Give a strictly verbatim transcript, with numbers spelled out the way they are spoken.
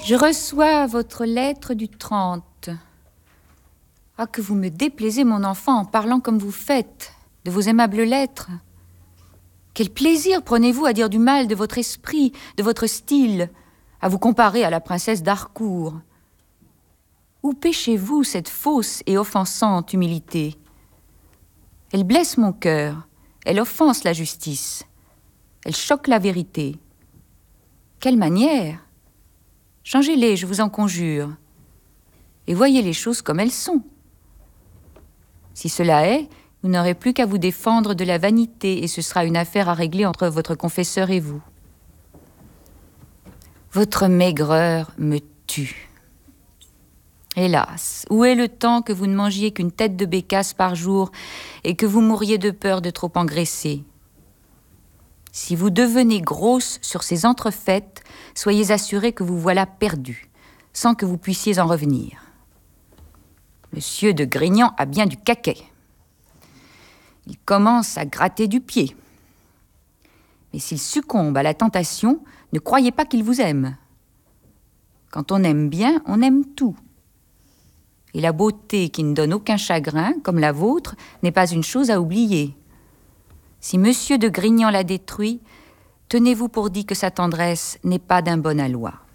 Je reçois votre lettre du trente. Ah, que vous me déplaisez, mon enfant, en parlant comme vous faites, de vos aimables lettres. Quel plaisir prenez-vous à dire du mal de votre esprit, de votre style, à vous comparer à la princesse d'Harcourt. Où pêchez-vous cette fausse et offensante humilité? Elle blesse mon cœur, elle offense la justice, elle choque la vérité. Quelle manière! Changez-les, je vous en conjure, et voyez les choses comme elles sont. Si cela est, vous n'aurez plus qu'à vous défendre de la vanité, et ce sera une affaire à régler entre votre confesseur et vous. Votre maigreur me tue. Hélas, où est le temps que vous ne mangiez qu'une tête de bécasse par jour et que vous mouriez de peur de trop engraisser? Si vous devenez grosse sur ces entrefaites, soyez assurés que vous voilà perdus, sans que vous puissiez en revenir. Monsieur de Grignan a bien du caquet. Il commence à gratter du pied. Mais s'il succombe à la tentation, ne croyez pas qu'il vous aime. Quand on aime bien, on aime tout. Et la beauté qui ne donne aucun chagrin, comme la vôtre, n'est pas une chose à oublier. Si Monsieur de Grignan la détruit, tenez-vous pour dit que sa tendresse n'est pas d'un bon aloi.